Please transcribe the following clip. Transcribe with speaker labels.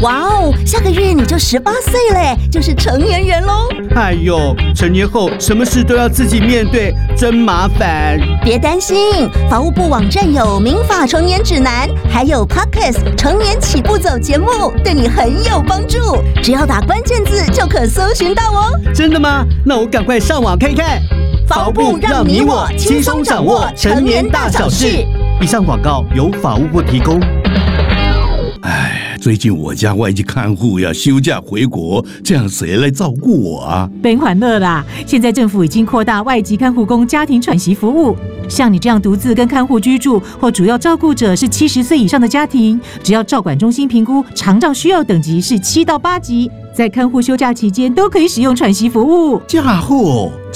Speaker 1: 哇哦，下个月你就18岁嘞，就是成年人喽。
Speaker 2: 哎呦，成年后什么事都要自己面对，真麻烦。
Speaker 1: 别担心，法务部网站有民法成年指南，还有 Podcast 成年起步走节目，对你很有帮助。只要打关键字就可搜寻到哦。
Speaker 2: 真的吗？那我赶快上网看一看。
Speaker 1: 法务部让你我轻松掌握成年大小事。
Speaker 2: 以上广告由法务部提供。
Speaker 3: 最近我家外籍看护要休假回国，这样谁来照顾我啊？
Speaker 4: Ben款乐啦！现在政府已经扩大外籍看护工家庭喘息服务，像你这样独自跟看护居住，或主要照顾者是70岁以上的家庭，只要照管中心评估长照需要等级是7到8级，在看护休假期间都可以使用喘息服务。
Speaker 3: 家伙！